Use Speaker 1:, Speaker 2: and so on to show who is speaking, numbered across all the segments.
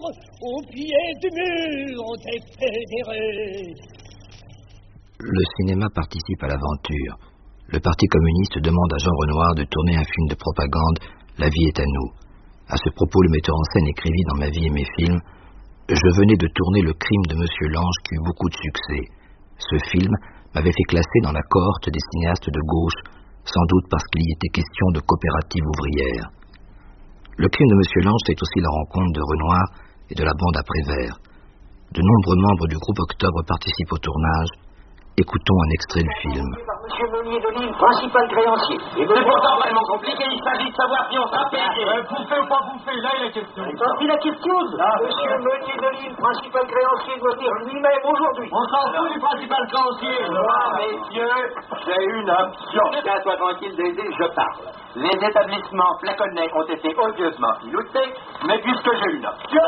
Speaker 1: au pied du mur des fédérés.
Speaker 2: Le cinéma participe à l'aventure. Le Parti communiste demande à Jean Renoir de tourner un film de propagande, La vie est à nous. À ce propos, le metteur en scène écrivit dans Ma vie et mes films: je venais de tourner Le crime de Monsieur Lange qui eut beaucoup de succès. Ce film m'avait fait classer dans la cohorte des cinéastes de gauche, sans doute parce qu'il y était question de coopérative ouvrière. Le crime de Monsieur Lange, c'est aussi la rencontre de Renoir et de la bande à Prévert. De nombreux membres du groupe Octobre participent au tournage. Écoutons un extrait du film.
Speaker 3: Monsieur Meunier de Lille, principal créancier.
Speaker 4: C'est pourtant vraiment compliqué, il s'agit de savoir si on sera payé.
Speaker 5: Bouffer ou pas bouffer, là il a question.
Speaker 3: Il a question. Monsieur Meunier de Lille, principal créancier, doit venir lui-même aujourd'hui.
Speaker 5: On s'en fout du principal créancier.
Speaker 4: Messieurs, j'ai une option. Tiens-toi tranquille, Dédé, je parle. Les établissements flaconnais ont été odieusement filoutés, mais puisque j'ai une option...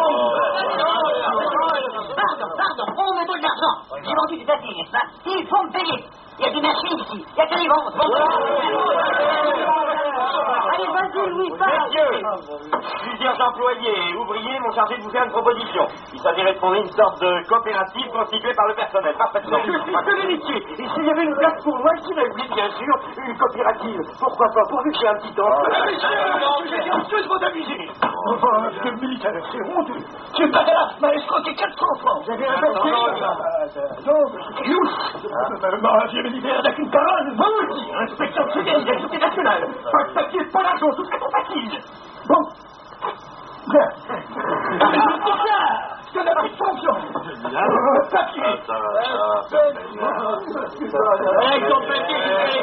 Speaker 3: Pardon, on me donne l'argent. J'ai vendu du papier, n'est-ce pas? Il faut me payer. Il y a des machines ici, il y a que les ventes. Allez, vas-y, Louis, parle.
Speaker 4: Messieurs, plusieurs employés et ouvriers m'ont chargé de vous faire une proposition. Il s'agirait de fonder une sorte de coopérative constituée par le personnel. Parfaitement.
Speaker 3: De vérifier. Et s'il y avait une place pour moi, je dirais oui, bien sûr, une coopérative. Pourquoi pas, pourvu que j'ai un petit temps.
Speaker 5: Monsieur, vous amusez. Enfin, monsieur le militaire, c'est honteux. C'est pas là, m'a escroqué 400 francs.
Speaker 3: Vous avez un papier?
Speaker 5: Non, mais c'est louche. Vieux militaire n'a qu'une parole. Moi aussi, inspecteur de sécurité nationale. Pas de papier, pas d'argent, tout ce qu'on facile. Bon. Bien. Je n'ai pas de fonction. Papier.
Speaker 4: Avec ton papier,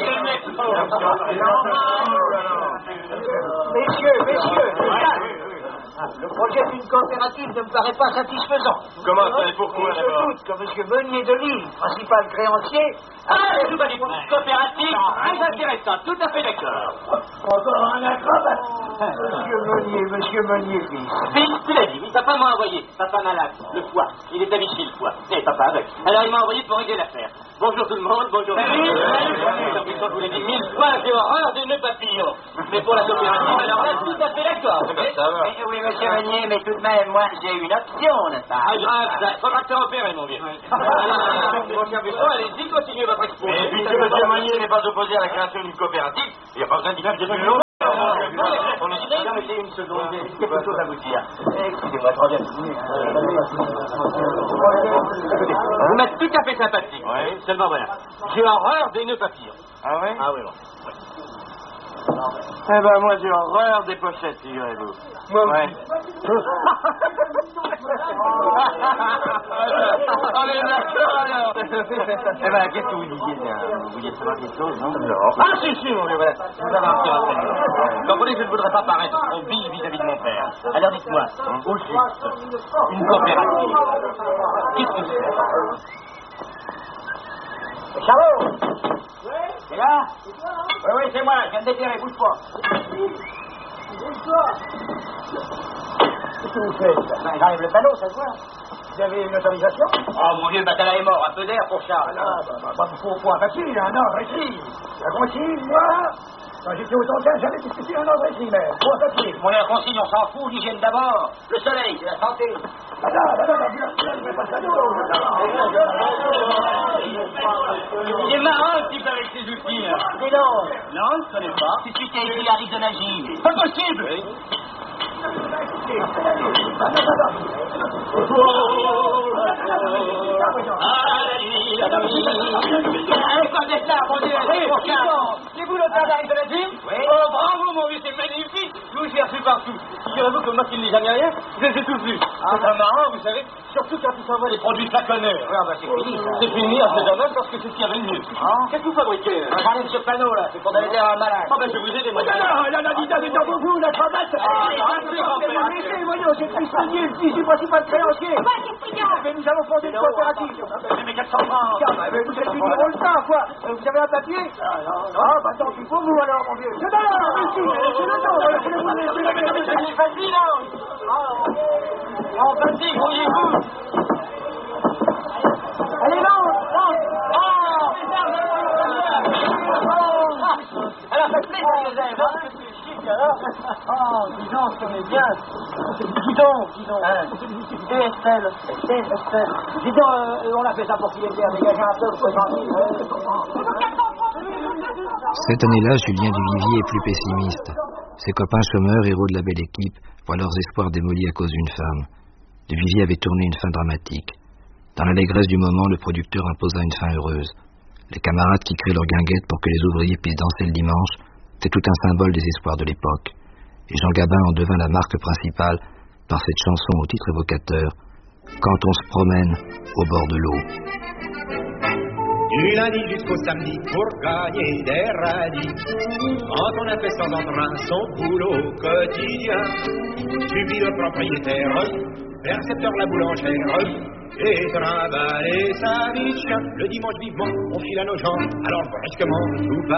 Speaker 3: Messieurs, le projet d'une coopérative ne me paraît pas satisfaisant.
Speaker 4: Comment ça et pourquoi
Speaker 3: Je
Speaker 4: d'abord?
Speaker 3: doute que M. Meunier de Lille, principal créancier...
Speaker 4: Tout à fait. Coopérative, très intéressant, tout à fait d'accord.
Speaker 5: Encore un acrobate.
Speaker 3: Monsieur Meunier, fils.
Speaker 4: Fils, tu l'as dit, oui, papa m'a envoyé. Papa malade, le foie. Il est à Vichy, le foie. Et papa avec. Alors il m'a envoyé pour régler l'affaire. Bonjour tout le monde, bonjour. Salut. Je vous l'ai dit 1000 fois, j'ai horreur des nœuds papillons. Mais pour la coopérative, alors là, tout à fait d'accord.
Speaker 3: Oui, monsieur Meunier, mais tout de même, moi, j'ai une option, n'est-ce pas?
Speaker 4: Ah, grave, ça. Faudra te repérer, mon vieux. Mon cher Buisson, allez-y, continuez votre exposé. Et puisque monsieur Meunier n'est pas opposé à la création d'une coopérative, il n'y a pas besoin d'y faire plus long. On est dit, permettez une seconde, il y a quelque chose à vous dire. Excusez-moi, je reviens. Vous m'êtes tout à fait sympathique. Oui. Seulement voilà. J'ai horreur des nœuds papillons. Ah oui? Ah oui, bon. Eh ben moi j'ai horreur des pochettes, figurez-vous. Moi aussi. On est d'accord alors. Eh ben qu'est-ce que vous disiez là? Vous vouliez savoir quelque chose, non? Non. Ah si, mon vieux, voilà. Vous avez un petit renseignement. Comprenez, je ne voudrais pas paraître trop bille vis-à-vis de mon père. Alors dites-moi, au juste, une coopérative, qu'est-ce que c'est? Charlot! C'est là? Oui, c'est moi, je viens de déterrer, bouge pas. Qu'est-ce que vous faites? Ben, j'enlève le panneau, ça se voit. Vous avez une autorisation? Oh, mon vieux, le bataillon est mort, un peu d'air pour Charles.
Speaker 5: Faut un papier, un ordre ici. La consigne, moi, quand j'étais au Tonkin, j'avais discuté un ordre ici, mais faut un papier.
Speaker 4: Mon air consigne, on s'en fout, l'hygiène d'abord. Le soleil, c'est la santé. Il est marrant, le type avec ses outils.
Speaker 3: Mais non.
Speaker 4: Non, je ne connais pas.
Speaker 3: C'est celui qui a écrit Arix de Nagie.
Speaker 4: Pas possible. Oui. C'est vous l'auteur d'Arix de Nagie? Oui. Oh, bravo, mon vieux, c'est magnifique. Je vous ai reçu partout. Figurez-vous que moi qui ne lis jamais rien, je les ai tous vus. Ah, c'est marrant, vous savez, surtout quand ils s'envoient des produits flaconneurs.
Speaker 3: Ah, bah, c'est fini, ça.
Speaker 4: C'est fini, c'est dommage parce que c'est ce qu'il y avait de mieux. Qu'est-ce que vous fabriquez?
Speaker 3: J'enlève ce panneau, là, c'est pour donner l'air à un malade.
Speaker 4: Ah, ben, je vous ai des moyens.
Speaker 5: La Dida est dans vous, la cravate. Voyons, c'est Christinier, le fils du principal créancier. Mais nous allons fonder une coopérative.
Speaker 4: Mais 400 francs.
Speaker 5: Mais vous êtes une Rolta, quoi. Vous avez un papier? Ah, bah tant pis pour vous alors, mon vieux. C'est
Speaker 4: C'est facile, hein? En facile, voyez-vous.
Speaker 3: Allez, non.
Speaker 4: Alors, ça te plaît, ça, Joseph, hein?
Speaker 3: Oh, dis donc, on est bien. Dis donc. Estelle. Dis donc, on a fait ça pour qu'il ait l'air dégagé un peu,
Speaker 2: Cette année-là, Julien Duvivier est plus pessimiste. Ses copains chômeurs, héros de la belle équipe, voient leurs espoirs démolis à cause d'une femme. Duvivier avait tourné une fin dramatique. Dans l'allégresse du moment, le producteur imposa une fin heureuse. Les camarades qui créent leur guinguette pour que les ouvriers puissent danser le dimanche, c'est tout un symbole des espoirs de l'époque. Et Jean Gabin en devint la marque principale par cette chanson au titre évocateur, Quand on se promène au bord de l'eau.
Speaker 6: Du lundi jusqu'au samedi pour gagner des radis. Quand on a fait sans entrain son boulot quotidien, suivi le propriétaire, percepteur la boulangère, et trimballer sa vie de chien. Le dimanche vivement, on file à nos jambes, alors brusquement, tout